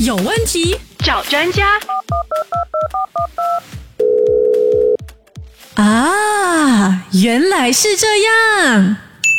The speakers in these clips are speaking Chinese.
有问题找专家。 啊，原来是这样。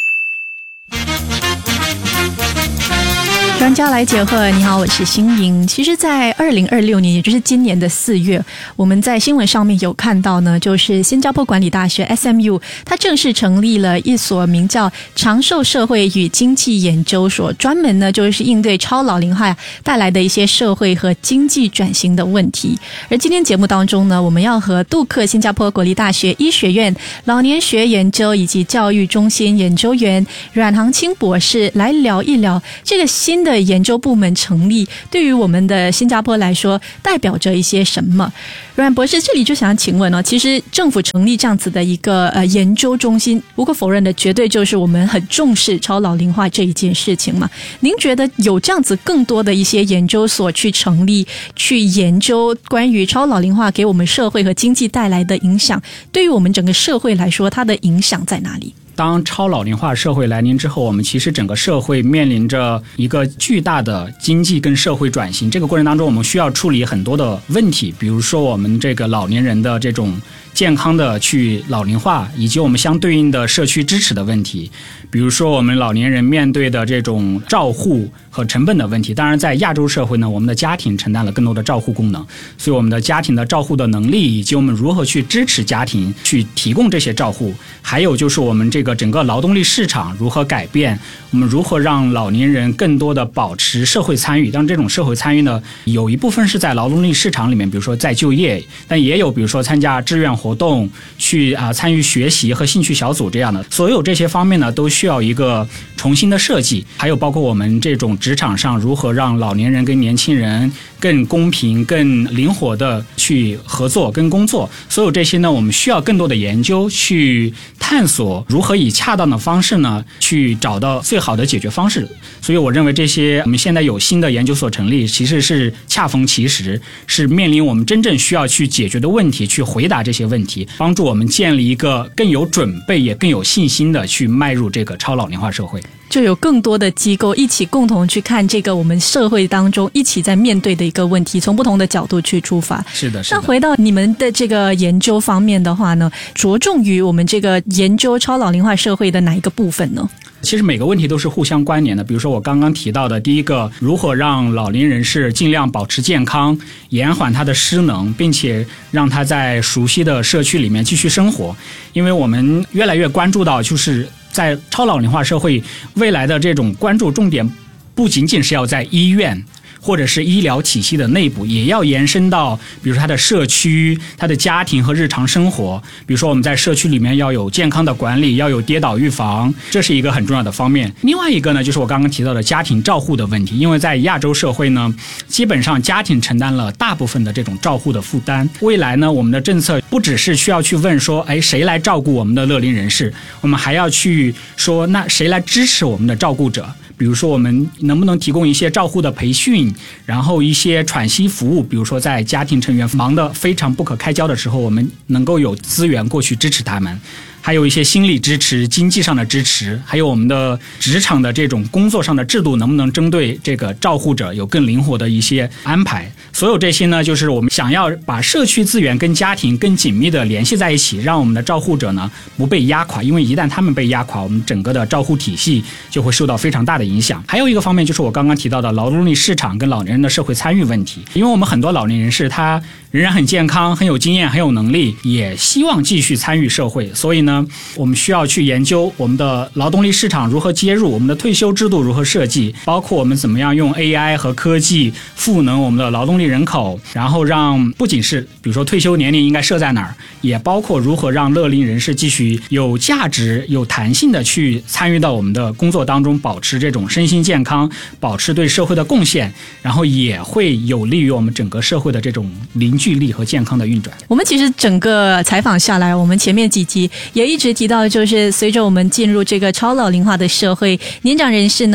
专家来解惑，你好，我是欣莹。其实在2026年，也就是今年的4月，我们在新闻上面有看到呢，就是新加坡管理大学 SMU 它正式成立了一所名叫长寿社会与经济研究所，专门呢就是应对超老龄化带来的一些社会和经济转型的问题。而今天节目当中呢，我们要和杜克新加坡国立大学医学院老年学研究以及教育中心研究员阮航清博士来聊一聊这个新的研究部门成立对于我们的新加坡来说代表着一些什么。阮博士，这里就想请问其实政府成立这样子的一个研究中心，无可否认的绝对就是我们很重视超老龄化这一件事情嘛。您觉得有这样子更多的一些研究所去成立，去研究关于超老龄化给我们社会和经济带来的影响，对于我们整个社会来说它的影响在哪里？ 当超老龄化社会来临之后，我们其实整个社会面临着一个巨大的经济跟社会转型。这个过程当中，我们需要处理很多的问题，比如说我们这个老年人的这种健康的去老龄化，以及我们相对应的社区支持的问题，比如说我们老年人面对的这种照护和成本的问题。当然在亚洲社会呢，我们的家庭承担了更多的照护功能，所以我们的家庭的照护的能力，以及我们如何去支持家庭去提供这些照护，还有就是我们这个整个劳动力市场如何改变，我们如何让老年人更多的保持社会参与。当然这种社会参与呢，有一部分是在劳动力市场里面，比如说在就业，但也有比如说参加志愿活动，去参与学习和兴趣小组这样的。所有这些方面呢，都需要一个重新的设计。还有包括我们这种职场上如何让老年人跟年轻人更公平更灵活的去合作跟工作，所有这些呢，我们需要更多的研究去探索如何以恰当的方式呢去找到最好的解决方式。所以我认为这些我们现在有新的研究所成立，其实是恰逢其时，是面临我们真正需要去解决的问题，去回答这些问题，帮助我们建立一个更有准备也更有信心的去迈入这个超老龄化社会。 就有更多的机构一起共同去看这个我们社会当中一起在面对的一个问题，从不同的角度去出发。 是的。 那回到你们的这个研究方面的话呢，着重于我们这个研究超老龄化社会的哪一个部分呢？ 其实每个问题都是互相关联的。比如说我刚刚提到的第一个，如何让老龄人士尽量保持健康，延缓他的失能，并且让他在熟悉的社区里面继续生活。因为我们越来越关注到，就是在超老龄化社会未来的这种关注重点不仅仅是要在医院或者是医疗体系的内部，也要延伸到比如说他的社区、他的家庭和日常生活。比如说我们在社区里面要有健康的管理，要有跌倒预防，这是一个很重要的方面。另外一个呢，就是我刚刚提到的家庭照护的问题。因为在亚洲社会呢，基本上家庭承担了大部分的这种照护的负担。未来呢，我们的政策不只是需要去问说谁来照顾我们的乐龄人士，我们还要去说那谁来支持我们的照顾者。比如说我们能不能提供一些照护的培训，然后一些喘息服务，比如说在家庭成员忙得非常不可开交的时候，我们能够有资源过去支持他们。还有一些心理支持、经济上的支持，还有我们的职场的这种工作上的制度，能不能针对这个照护者有更灵活的一些安排。所有这些呢，就是我们想要把社区资源跟家庭更紧密的联系在一起，让我们的照护者呢不被压垮。因为一旦他们被压垮，我们整个的照护体系就会受到非常大的影响。还有一个方面就是我刚刚提到的劳动力市场跟老年人的社会参与问题。因为我们很多老年人士他仍然很健康、很有经验、很有能力，也希望继续参与社会，所以呢我们需要去研究我们的劳动力市场如何接入，我们的退休制度如何设计，包括我们怎么样用 AI 和科技赋能我们的劳动力人口，然后让不仅是比如说退休年龄应该设在哪儿，也包括如何让乐龄人士继续有价值、有弹性的去参与到我们的工作当中，保持这种身心健康，保持对社会的贡献，然后也会有利于我们整个社会的这种凝聚力和健康的运转。 我们其实整个采访下来，我们前面几集也一直提到，就是随着我们进入这个超老龄化的社会，年长人士呢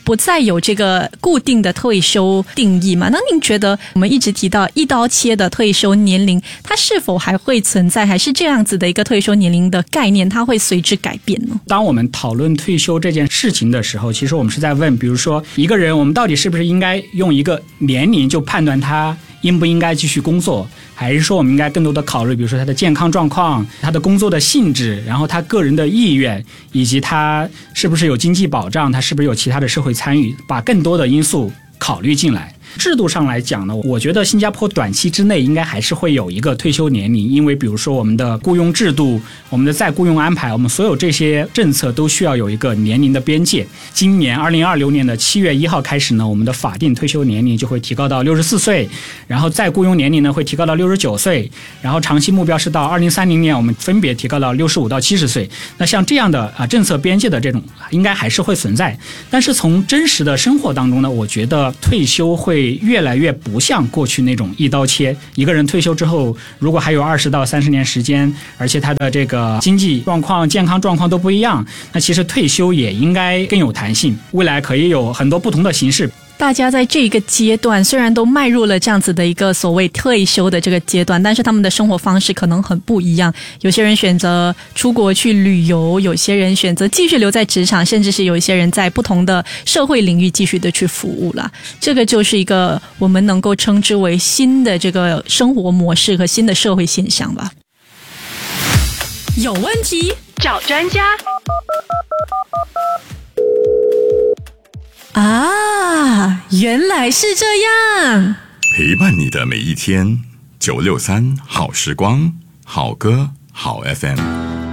不再有这个固定的退休定义嘛？那您觉得我们一直提到一刀切的退休年龄，它是否还会存在，还是这样子的一个退休年龄的概念它会随之改变呢？ 当我们讨论退休这件事情的时候，其实我们是在问，比如说一个人，我们到底是不是应该用一个年龄就判断他应不应该继续工作，还是说我们应该更多的考虑，比如说他的健康状况、他的工作的性质，然后他个人的意愿，以及他是不是有经济保障，他是不是有其他的社会参与，把更多的因素考虑进来。制度上来讲呢，我觉得新加坡短期之内应该还是会有一个退休年龄，因为比如说我们的雇佣制度、我们的再雇佣安排，我们所有这些政策都需要有一个年龄的边界。今年2026年的7月1号开始呢，我们的法定退休年龄就会提高到64岁，然后再雇佣年龄呢会提高到69岁，然后长期目标是到2030年我们分别提高到65到70岁。那像这样的政策边界的这种应该还是会存在，但是从真实的生活当中呢，我觉得退休会越来越不像过去那种一刀切，一个人退休之后如果还有20到30年时间，而且他的这个经济状况、健康状况都不一样，那其实退休也应该更有弹性，未来可以有很多不同的形式。 大家在这个阶段虽然都迈入了这样子的一个所谓退休的这个阶段，但是他们的生活方式可能很不一样。有些人选择出国去旅游，有些人选择继续留在职场，甚至是有一些人在不同的社会领域继续的去服务了。这个就是一个我们能够称之为新的这个生活模式和新的社会现象吧。有问题找专家。啊，原来是这样！ 陪伴你的每一天，963好时光，好歌好 FM。